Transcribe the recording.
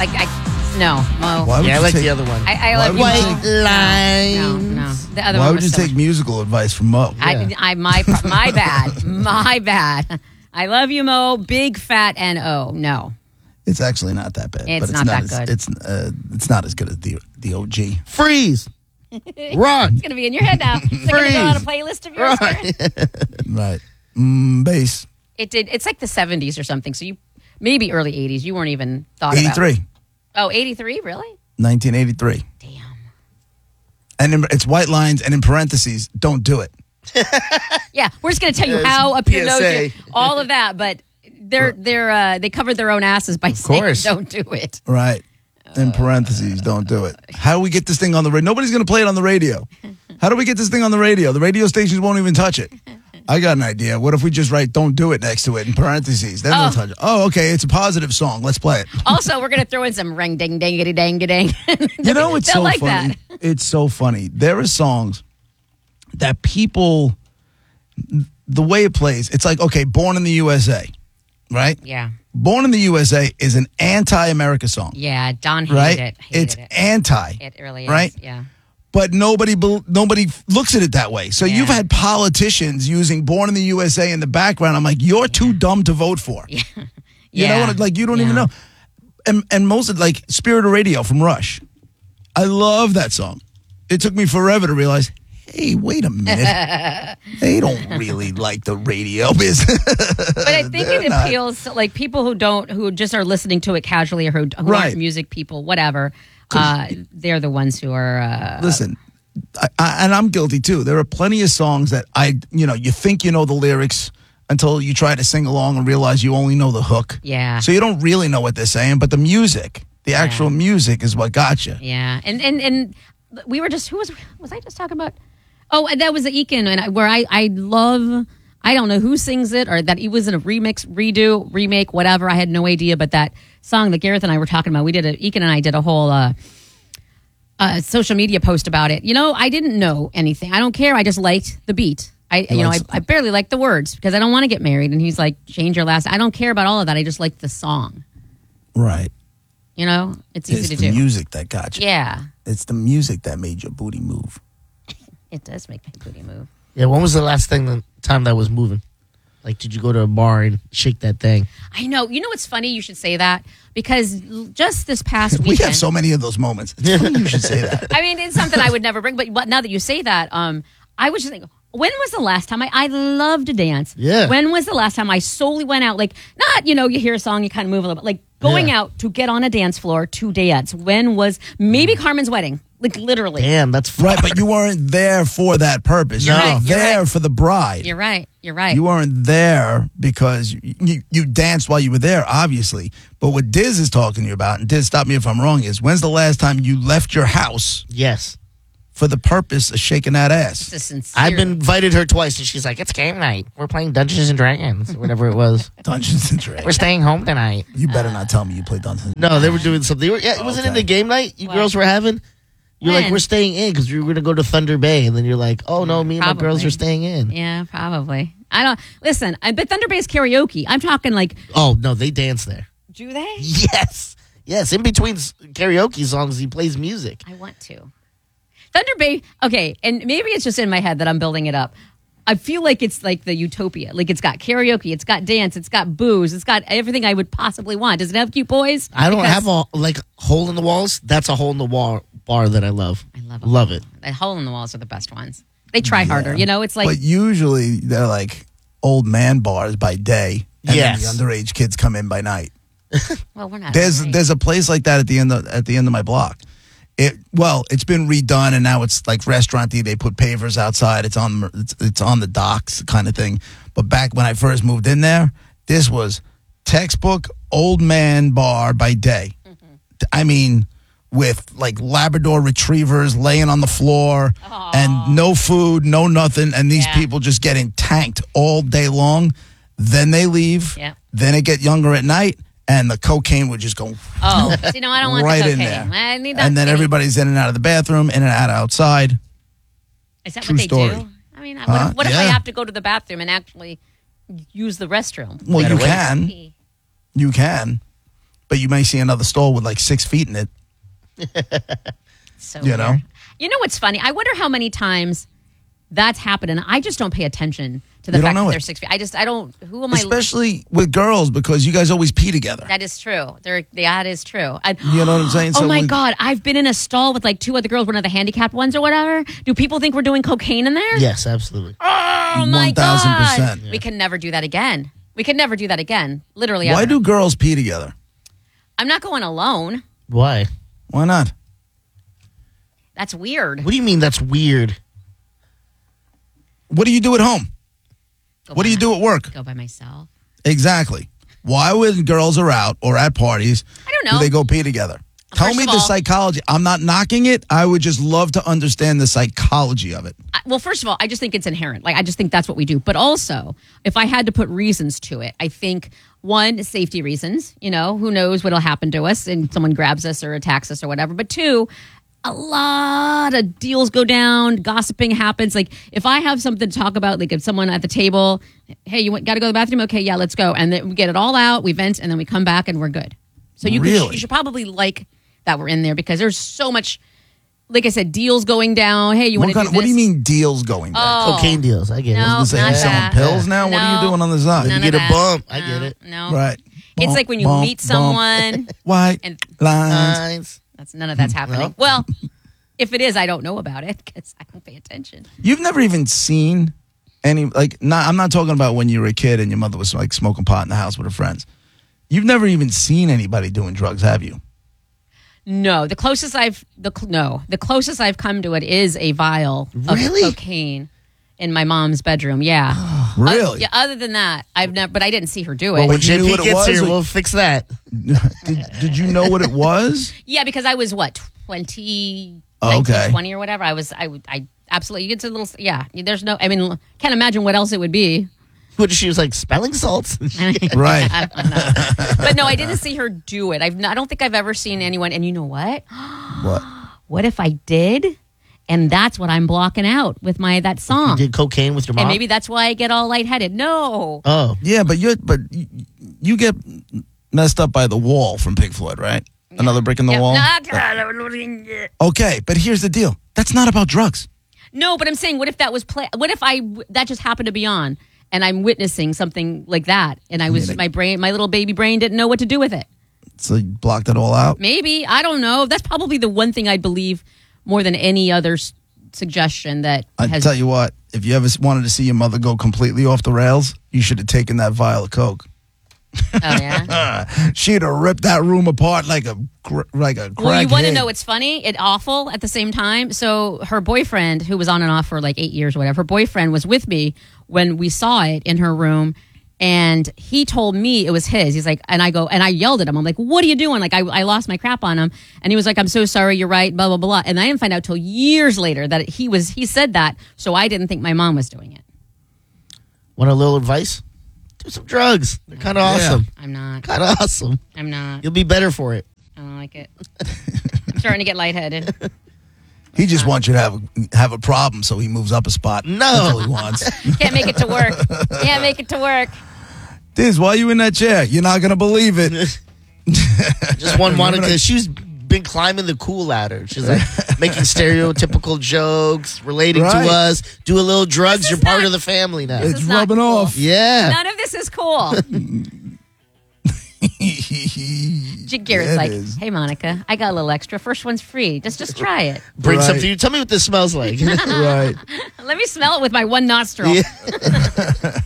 No, Mo. Why would Yeah, I you like take, the other one. I love you, White Mo. lines. No. The other Why one would was you so take musical advice from Mo? my bad. My bad. I love you, Mo. Big fat N-O. No. It's actually not that bad. It's but not that as, good. It's not as good as the OG. Freeze. Run. It's going to be in your head now. It's going to go on a playlist of yours. Right. Bass. It's like the 70s or something. So you maybe early 80s. You weren't even thought 83. about. Oh, 83? Really? 1983. Damn. And it's white lines, and in parentheses, don't do it. Yeah, we're just going to tell you There's how up your nose, PSA. all of that. But they covered their own asses by saying course. don't do it. Right. In parentheses, don't do it. How do we get this thing on the radio? Nobody's going to play it on the radio. How do we get this thing on the radio? The radio stations won't even touch it. I got an idea. What if we just write "don't do it" next to it in parentheses? Then they'll touch it. Oh, okay. It's a positive song. Let's play it. Also, we're going to throw in some ring ding ding dang dang. You know, it's They'll so like funny. that. It's so funny. There are songs that people, the way it plays, it's like, okay, Born in the USA, right? Yeah. Born in the USA is an anti-America song. Yeah, Don hated Right? it. It's Hated it. anti. It really is. right? Yeah. But nobody looks at it that way. So you've had politicians using "Born in the USA" in the background. I'm like, you're too dumb to vote for. Yeah. You know what? Like, you don't even know. And most of, like, Spirit of Radio from Rush. I love that song. It took me forever to realize, hey, wait a minute. They don't really like the radio business. But I think it appeals to, like, people who just are listening to it casually or who Right. aren't music people, whatever. They're the ones who are. Listen, and I'm guilty too. There are plenty of songs that you think you know the lyrics until you try to sing along and realize you only know the hook. Yeah. So you don't really know what they're saying, but the music, the actual music is what got you. Yeah. And we were just, was I just talking about? Oh, that was the Ekin, and where I love, I don't know who sings it or that it was in a remix, redo, remake, whatever. I had no idea, but that song that Gareth and I were talking about, Ekin and I did a whole social media post about it. You know, I didn't know anything. I don't care. I just liked the beat. I barely liked the words because I don't want to get married. And he's like, change your last. I don't care about all of that. I just like the song. Right. You know, it's easy to It's do. the music that got you. Yeah. It's the music that made your booty move. It does make my booty move. Yeah, when was the last time that was moving? Like, did you go to a bar and shake that thing? I know. You know what's funny? You should say that because just this past weekend. We have so many of those moments. It's funny you should say that. I mean, it's something I would never bring. But now that you say that, I was just thinking, when was the last time I love to dance? Yeah. When was the last time I solely went out? Like, not, you hear a song, you kind of move a little bit. Like, going out to get on a dance floor to dance. When was, maybe Carmen's wedding. Like, literally. Damn, that's Right, but you weren't there for that purpose. You're You right, were you're there right. for the bride. You're right. You're right. You weren't there because you danced while you were there, obviously. But what Diz is talking to you about, and Diz, stop me if I'm wrong, is when's the last time you left your house yes. for the purpose of shaking that ass? It's a sincere. I've invited her twice, and she's like, "It's game night. We're playing Dungeons and Dragons, or whatever it was. Dungeons and Dragons. We're staying home tonight." You better not tell me you played Dungeons. No, they were doing something. It wasn't in the game night you What? girls were having. You're like, When? we're staying in because we were going to go to Thunder Bay, and then you're like, oh no, me and my girls Probably. are staying in. Yeah, probably. I don't, listen, but Thunder Bay's karaoke. I'm talking like, Oh no, they dance there. do they? Yes, in between karaoke songs, he plays music. I want to. Thunder Bay, okay, and maybe it's just in my head that I'm building it up. I feel like it's like the utopia. Like it's got karaoke, it's got dance, it's got booze, it's got everything I would possibly want. Does it have cute boys? I don't Because have a hole in the walls. That's a hole in the wall bar that I love. I love it. The hole in the walls are the best ones. They try harder, it's like But usually they're like old man bars by day, and Yes. then the underage kids come in by night. well, we're not. There's a place like that at the end of my block. It's been redone and now it's like restauranty. They put pavers outside. It's on the docks kind of thing. But back when I first moved in there, this was textbook old man bar by day. Mm-hmm. I mean, with like Labrador retrievers laying on the floor and no food, no nothing, and these people just getting tanked all day long. Then they leave. Yeah. Then it get younger at night. And the cocaine would just go I don't want right the in cocaine. there. I need that. And then everybody's in and out of the bathroom, in and out outside. Is that True what they story. do? I mean, what if I Yeah. have to go to the bathroom and actually use the restroom? Well, you wait. can. You can. but you may see another stall with like 6 feet in it. So You know? weird. You know what's funny? I wonder how many times that's happened, and I just don't pay attention to the You don't fact know that it. they're 6 feet. I don't. Who am I? Especially with girls, because you guys always pee together. That is true. That is true. You know what I'm saying? Oh So my with- God! I've been in a stall with like 2 other girls, one of the handicapped ones or whatever. Do people think we're doing cocaine in there? Yes, absolutely. Oh my 1000%. God! Yeah. We can never do that again. We can never do that again. Literally. Why ever. do girls pee together? I'm not going alone. Why? Why not? That's weird. What do you mean that's weird? What do you do at home? Go What do by you do at work? Go by myself. Exactly. Why, when girls are out or at parties, I don't know. do they go pee together? Tell First me of the all- psychology. I'm not knocking it. I would just love to understand the psychology of it. Well, first of all, I just think it's inherent. Like, I just think that's what we do. But also, if I had to put reasons to it, I think one, safety reasons. You know, who knows what'll happen to us and someone grabs us or attacks us or whatever. But 2, a lot of deals go down, gossiping happens. Like, if I have something to talk about, like if someone at the table, hey, you got to go to the bathroom? Okay, yeah, let's go. And then we get it all out, we vent, and then we come back and we're good. So Really? you should probably like that we're in there because there's so much, like I said, deals going down. Hey, you want to do this? What do you mean deals going down? Oh. Cocaine deals. I get No. it. I was not gonna say, you selling that. pills now? What are you No. doing on the side? None You of get a that. bump. I No, get it. No. Right. It's Bump, like when you bump, meet bump. someone. White And- lines. Nice. None of that's happening. No. Well, if it is, I don't know about it because I don't pay attention. You've never even seen any, like, I'm not talking about when you were a kid and your mother was like smoking pot in the house with her friends. You've never even seen anybody doing drugs, have you? No, the closest I've come to it is a vial Really? of cocaine in my mom's bedroom. Yeah. Really? Yeah. Other than that, I've never. But I didn't see her do it. Well, when But you knew JP what it gets was, here, or- we'll fix that. Did you know what it was? Yeah, because I was what 20, Oh, 19, okay. 20 or whatever. I absolutely. It's a little. Yeah. There's no. I mean, can't imagine what else it would be. What she was like smelling salts? Right. I don't know. But no, I didn't see her do it. I don't think I've ever seen anyone. And you know what? What? What if I did? And that's what I'm blocking out with that You song. did cocaine with your mom? And maybe that's why I get all lightheaded. No. Oh. Yeah, but you get messed up by the wall from Pink Floyd, right? Another brick in the Yeah. wall. No, Okay, but here's the deal. That's not about drugs. No, but I'm saying, what if that was what if that just happened to be on, and I'm witnessing something like that, and my little baby brain didn't know what to do with it. So you blocked it all out. Maybe, I don't know. That's probably the one thing I believe more than any other suggestion that I has. tell you what, if you ever wanted to see your mother go completely off the rails, you should have taken that vial of Coke. Oh yeah. She'd have ripped that room apart like a crackhead. Well, you want to know what's funny? It's awful at the same time. So her boyfriend, who was on and off for like 8 years or whatever, her boyfriend was with me when we saw it in her room. And he told me it was his. He's like, and I yelled at him. I'm like, what are you doing? Like, I lost my crap on him. And he was like, I'm so sorry. You're right. Blah, blah, blah. And I didn't find out till years later that he said that. So I didn't think my mom was doing it. Want a little advice? Do some drugs. They're kind of awesome. I'm not. Kind of awesome. I'm not. You'll be better for it. I don't like it. I'm starting to get lightheaded. He just wants you to have a problem, so he moves up a spot. No. That's all he wants. Can't make it to work. Can't make it to work. Diz, why are you in that chair? You're not gonna believe it. Just one Monica. She's been climbing the cool ladder. She's like making stereotypical jokes, relating Right. to us. Do a little drugs. This You're is part not- of the family now. It's is not rubbing cool. off. Yeah. None of this is cool. Garrett's It like, is. hey, Monica, I got a little extra. First one's free. Just try it. Bring Right. some to you. Tell me what this smells like. Right. Let me smell it with my one nostril. Yeah.